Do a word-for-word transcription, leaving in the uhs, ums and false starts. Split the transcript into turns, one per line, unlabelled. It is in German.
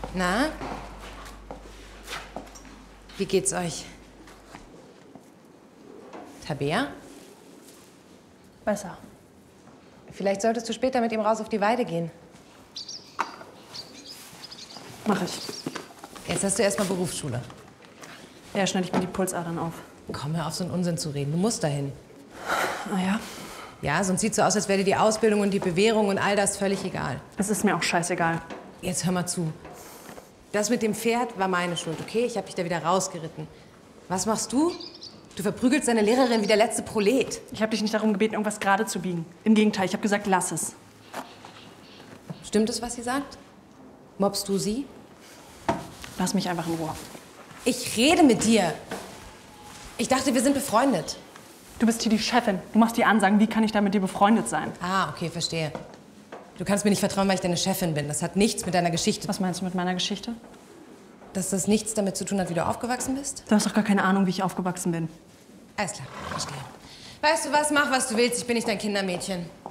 Na? Wie geht's euch? Tabea?
Besser.
Vielleicht solltest du später mit ihm raus auf die Weide gehen.
Mach ich.
Jetzt hast du erstmal Berufsschule.
Ja, schneide ich mir die Pulsadern auf.
Komm, hör auf, so einen Unsinn zu reden. Du musst dahin.
Ah ja?
Ja, sonst sieht so aus, als wäre dir die Ausbildung und die Bewährung und all das völlig egal.
Es ist mir auch scheißegal.
Jetzt hör mal zu. Das mit dem Pferd war meine Schuld, okay? Ich habe dich da wieder rausgeritten. Was machst du? Du verprügelst deine Lehrerin wie der letzte Prolet.
Ich habe dich nicht darum gebeten, irgendwas gerade zu biegen. Im Gegenteil, ich habe gesagt, lass es.
Stimmt es, was sie sagt? Mobst du sie?
Lass mich einfach in Ruhe.
Ich rede mit dir. Ich dachte, wir sind befreundet.
Du bist hier die Chefin. Du machst die Ansagen. Wie kann ich da mit dir befreundet sein?
Ah, okay, verstehe. Du kannst mir nicht vertrauen, weil ich deine Chefin bin. Das hat nichts mit deiner Geschichte.
Was meinst du mit meiner Geschichte?
Dass das nichts damit zu tun hat, wie du aufgewachsen bist?
Du hast doch gar keine Ahnung, wie ich aufgewachsen bin.
Alles klar, verstehe. Weißt du was, mach, was du willst. Ich bin nicht dein Kindermädchen.